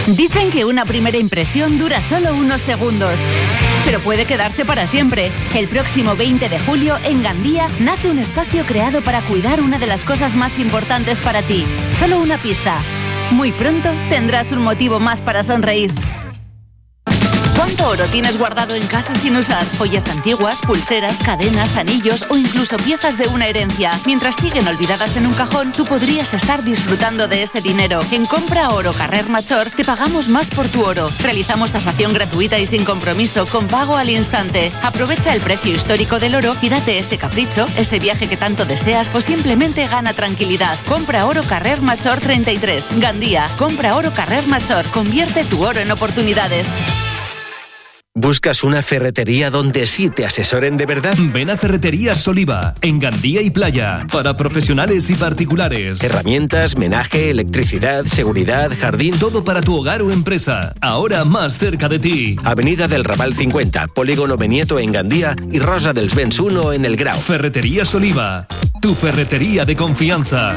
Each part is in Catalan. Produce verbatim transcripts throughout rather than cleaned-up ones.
Dicen que una primera impresión dura solo unos segundos, pero puede quedarse para siempre. El próximo veinte de julio, en Gandía, nace un espacio creado para cuidar una de las cosas más importantes para ti. Solo una pista. Muy pronto tendrás un motivo más para sonreír. ¿Cuánto oro tienes guardado en casa sin usar? Joyas antiguas, pulseras, cadenas, anillos o incluso piezas de una herencia. Mientras siguen olvidadas en un cajón, tú podrías estar disfrutando de ese dinero. En Compra Oro Carrer Major te pagamos más por tu oro. Realizamos tasación gratuita y sin compromiso, con pago al instante. Aprovecha el precio histórico del oro y date ese capricho, ese viaje que tanto deseas o simplemente gana tranquilidad. Compra Oro Carrer Major treinta y tres, Gandía. Compra Oro Carrer Major. Convierte tu oro en oportunidades. ¿Buscas una ferretería donde sí te asesoren de verdad? Ven a Ferreterías Oliva, en Gandía y Playa, para profesionales y particulares. Herramientas, menaje, electricidad, seguridad, jardín... Todo para tu hogar o empresa, ahora más cerca de ti. Avenida del Raval cincuenta, Polígono Benieto en Gandía y Rosa dels Vents uno en El Grau. Ferreterías Oliva, tu ferretería de confianza.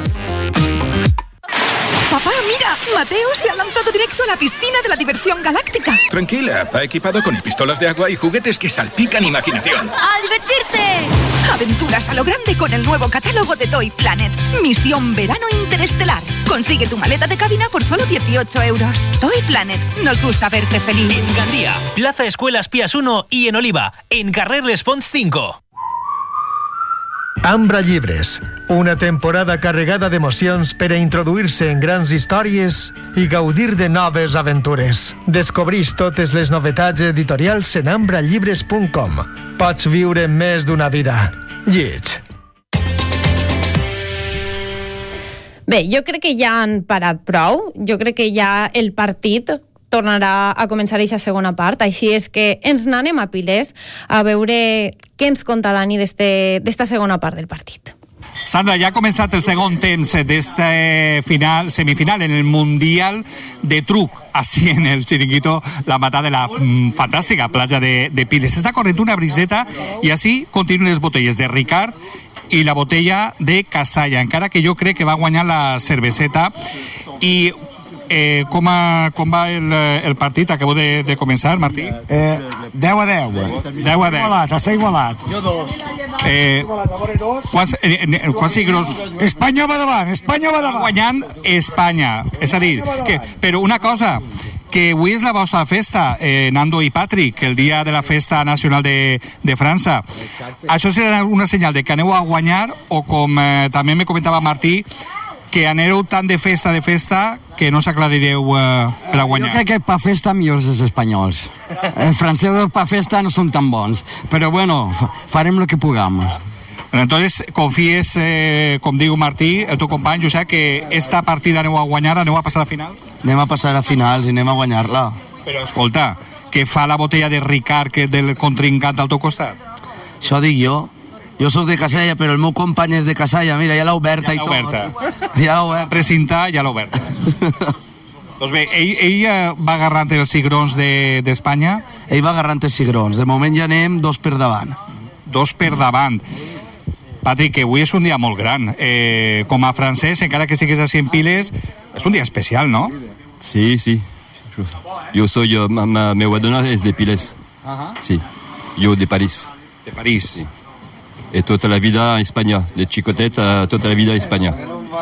Papá, mira, Mateo se ha lanzado directo a la piscina de la diversión galáctica. Tranquila, va equipado con pistolas de agua y juguetes que salpican imaginación. ¡A divertirse! Aventuras a lo grande con el nuevo catálogo de Toy Planet. Misión Verano Interestelar. Consigue tu maleta de cabina por solo dieciocho euros. Toy Planet, nos gusta verte feliz. En Gandía, Plaza Escuelas Pías uno y en Oliva, en Carrer Les Fonts cinco. Ambra Llibres, una temporada carregada d'emocions per a introduir-se en grans històries i gaudir de noves aventures. Descobreix totes les novetats editorials en ambra llibres punt com. Pots viure més d'una vida. Lleig. Bé, jo crec que ja han parat prou. Jo crec que ja el partit tornarà a començar aquesta segona part, així és que ens n'anem a Piles a veure què ens conta Dani d'esta segona part del partit. Sandra, ja ha començat el segon temps d'esta final, semifinal en el Mundial de Truc, així en el Chiringuito, la Matà de la mm, fantàstica platja de, de Piles. Està corrent una briseta i així continuen les botelles de Ricard i la botella de Casalla, encara que jo crec que va guanyar la cerveseta. I Eh, com, a, com va el, el partit? Acabo de, de començar, Martí. Eh, deu a deu. deu a deu. Igualat, està igualat. Jo dos. Eh, quants, eh, quants siglos? Espanya va davant, Espanya va davant. Guanyant Espanya. És a dir, que, però una cosa, que avui és la vostra festa, eh, Nando i Patrick, el dia de la festa nacional de, de França. Això serà una senyal de que aneu a guanyar o, com eh, també me comentava Martí, que aneu tant de festa de festa que no s'aclarireu eh, per a guanyar. Jo crec que pa festa millors els espanyols. Els francesos pa festa no són tan bons, però bueno, farem el que puguem. Entonces, confies, eh, com diu Martí, el teu company, Josep, que esta partida aneu a guanyar, aneu a passar a finals? Anem a passar a finals i anem a guanyar-la. Però escolta, què fa la botella de Ricard, que és del contrincant al teu costat? Això dic jo. Jo soc de Casalla, però el meu company és de Casalla. Mira, ja l'ha oberta ja i tot. Oberta. Ja l'ha oberta. Precintar, ja l'ha oberta. Doncs bé, ell, ell va agarrant els cigrons d'Espanya? De, ell va agarrant els cigrons. De moment ja anem dos per davant. Dos per davant. Patrick, que avui és un dia molt gran. Eh, com a francès, encara que sigues així en Piles, és un dia especial, no? Sí, sí. Jo soy, uh, ma meva dona és de Piles. Uh-huh. Sí. Jo de París. De París. Sí. Y toda la vida en España, de chicotet a toda la vida en España.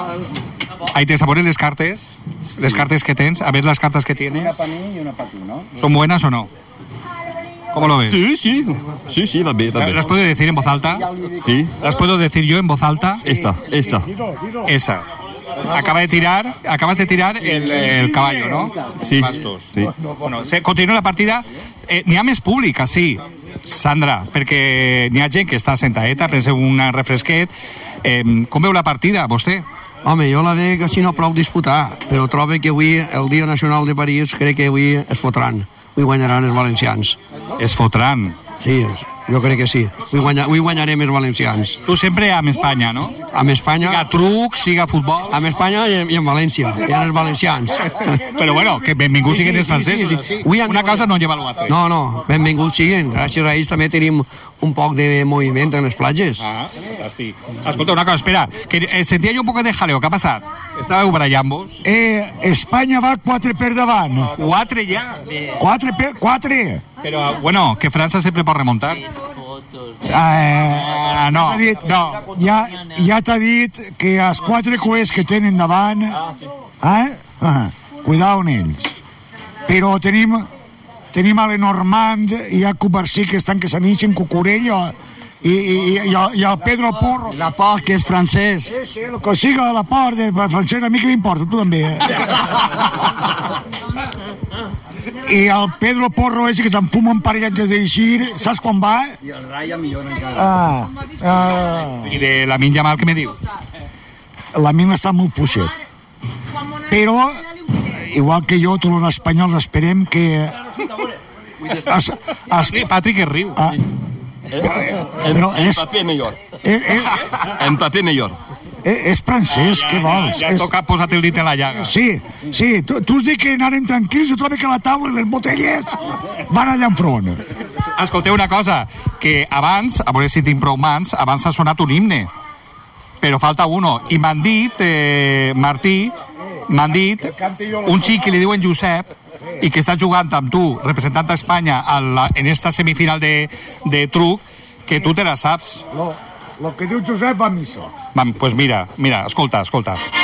Ahí te saborean las cartas, las cartas que tienes, a ver las cartas que tienes. Una para mí y una para ti, ¿no? ¿Son buenas o no? ¿Cómo lo ves? Sí, sí, sí, sí, va bien, va bien. ¿Las puedo decir en voz alta? Sí. ¿Las puedo decir yo en voz alta? Esta, esta. Esa. Acaba de tirar, acabas de tirar el, el caballo, ¿no? Sí. Bastos. Sí. Bueno, se continua la partida. Eh, n'hi ha més públic, sí, Sandra, perquè n'hi ha gent que està sentadeta, penseu un refresquet. Eh, com veu la partida, vostè? Home, jo la veig així no prou disputar, però trobo que avui, el Dia Nacional de París, crec que avui es fotran. Avui guanyaran els valencians. Es fotran? Sí, jo crec que sí. Avui, guanya, avui guanyarem els valencians. Tu sempre amb Espanya, no? Amb Espanya... Siga truc, siga futbol... Amb Espanya i, i amb València, i amb els valencians. Però bueno, que benvinguts sí, sí, siguin els francesos. Sí, sí, sí. Una no... cosa no lleva l'altra. No, no, benvinguts siguin. Gràcies a ells també tenim un poc de moviment en les platges. Ah, fantàstic. Escolta, una cosa, espera, que eh, sentia jo un poc de jaleo, què ha passat? Estàveu barallant-vos? Eh, Espanya va quatre per davant. Quatre ja? Quatre per... Quatre! Però, bueno, que França sempre pot remuntar. Eh, ah, no, dit, no. Ja, ja t'ha dit que els quatre coets que tenen davant, eh? Ah, cuidao amb ells. Però tenim, tenim a l'Enormand i a Cubarsí que estan que s'anixen Cucurello i, i, i, i el Pedro Porro. La Port, que és francès. Sí, sí, el que siga la Port, de francès, a mi que m'importa, tu també. I el Pedro Porro ese que se'n fuma un parell antes d'eixir, saps quan va? I el Raya millor encara. Ah, ah. I de la Min Yamal, què me diu? La Min està molt puixet. Però, igual que jo, tots els espanyols esperem que... Es, es... Patrick es riu. Ah, però és... Mbappé millor. Eh, eh, Mbappé millor. Eh, és francès, què vols? Ja, ja és... toca posar-te el dit en la llaga. Sí, sí, tu, tu has dit que anaren tranquils, jo trobo que a la taula les botelles van allà enfront. Escolteu una cosa, que abans, a veure si tinc prou mans, abans ha sonat un himne, però falta uno, i m'han dit, eh, Martí, m'han dit, un xic que li diuen Josep, i que està jugant amb tu, representant a Espanya, a la, en esta semifinal de, de truc, que tu te la saps. Lo, lo que diu Josep va a missa. Vam, pues mira, mira, escolta, escolta.